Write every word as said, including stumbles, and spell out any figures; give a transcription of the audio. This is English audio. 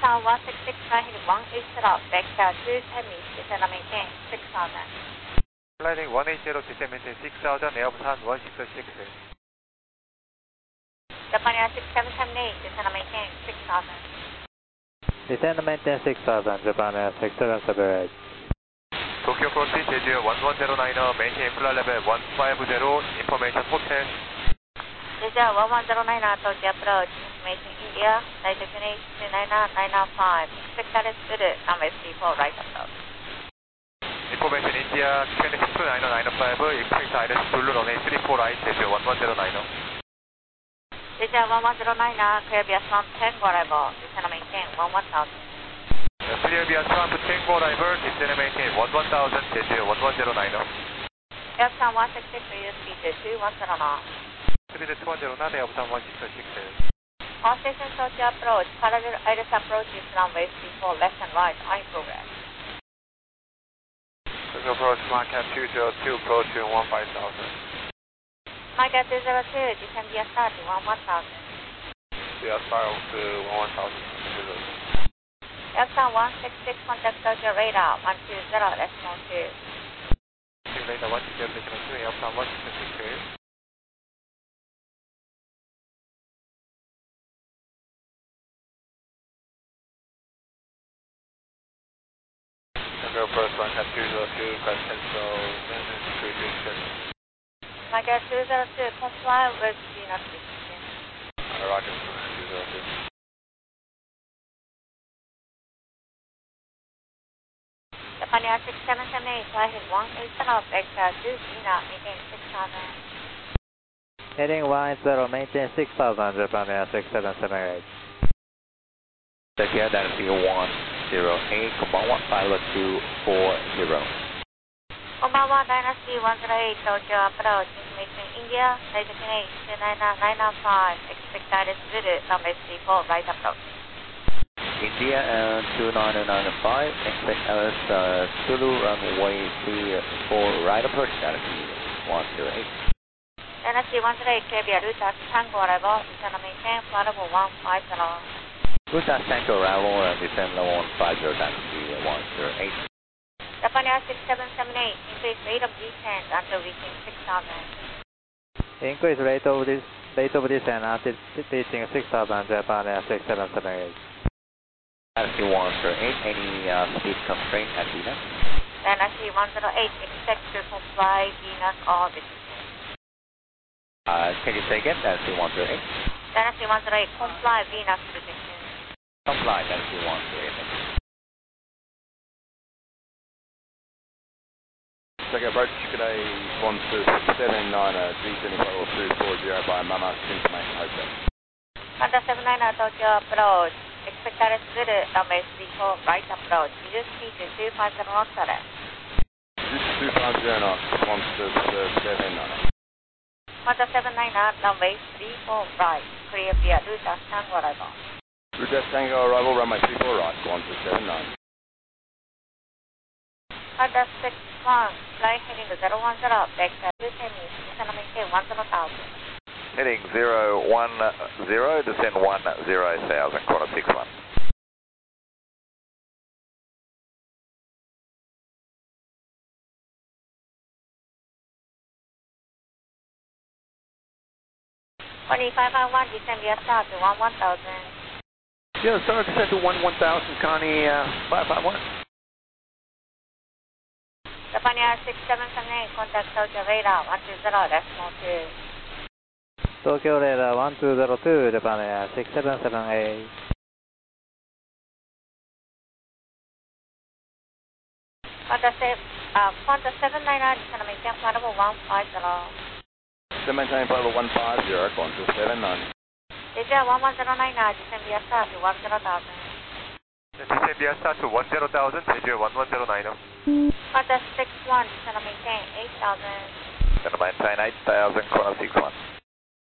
Airtown one six six, fly heading one eight zero, vector two Semi, descend and maintain six thousand. Flying one eight zero, descend maintain six thousand, Airtown one six six. Japan Air six seven seven eight, descend and maintain six thousand. Descend and maintain six thousand, Japan Air six seven seven eight. Tokyo Crossing, Jeju one one zero nine, maintain flight level one five zero, information hotel. Jeju one one zero nine, Tokyo approach, information India, flight destination nine nine nine five, expect altitude runway three four, right approach. Information India, twenty-six nine nine five, expect altitude runway three four right, Jeju one one zero nine. Jeju one one zero nine, clear via Swamp Tango arrival, descend and maintain one one thousand. Clear via Swamp Tango arrival, descend and maintain one one thousand, Jeju one one zero nine. Airtown one six six, reduce speed to two one zero knots. Speed two one zero knots, Airtown one six six. All stations Tokyo approach, parallel iris approach is runway three four, left and right, I progress. Tokyo approach, Market two zero two, approach one five thousand. Market two zero two, descend via start to one one thousand. Via start to one one thousand. Airtown one six six, contact Tokyo radar one two zero, decimal two. Radar one two zero, decimal two, Airtown one six six. Tokyo approach, Market two zero two, Grand Central, Venus three two six. Market two zero two, comply with Venus decision. Roger, two zero two. Japan Air six seven seven eight, fly heading one eight zero, vector two Venus, maintain six thousand. Heading one eight zero, maintain six thousand, Japan Air six seven seven eight. Tokyo Dynasty one zero eight, Konbanwa, pilot two four zero. Konbanwa, Dynasty one zero eight, Tokyo approach, information India, flight destination nine nine nine five, expect altitude runway three four, right approach. India and two nine nine five, expect Alice uh, Zulu runway three four, right approach, Dynasty one zero eight. Dynasty one zero eight, clear via route Tango arrival, descend and maintain flight level one five zero. Route Tango arrival and descend level one five zero, Dynasty one zero eight. Japan Air six seven seven eight, increase rate of descent until reaching six thousand. Increase rate of this rate of descent until reaching six thousand, Japan Air six seven seven eight. Dynasty one zero eight, any uh, speed constraint at Venus? Dynasty one zero eight, expect to comply Venus orbit. Uh, can you say again, Dynasty one zero eight? Dynasty one zero eight, comply Venus prediction. Comply, Dynasty one zero eight. Tokyo approach, good day, one two seven nine, uh, G seventy-five two four zero by Mama, information hotel. Honda seven nine, Tokyo approach, expect altitude runway three four, right approach, reduce speed to two five zero knots, sir. two five zero knots, one two seven nine. Honda seven nine, runway three four, right, clear via route Tango arrival. Route Tango arrival, runway three four right, one two seven nine. Honda six one, fly heading to zero one zero, vector two Semi, descend and maintain one zero thousand. Heading zero one zero, descend one zero thousand, quarter six one. twenty-five five one, descend via start to one one thousand. Yeah, sorry, descend to one one thousand, Connie, uh, five five one. Japan Air six seven seven eight, contact Tokyo radar one two zero, decimal two. Tokyo radar one two zero two, Japan Air six seven seven eight. Honda seven nine nine, descend and maintain flight level one five zero. Descend maintain flight level one five zero, one two seven nine. Jeju one one zero nine, descend via start to one zero thousand. Descend via start to one zero thousand, Jeju one one zero nine. Honda six one, descend and maintain eight thousand. Descend maintain eight thousand, quarter six one.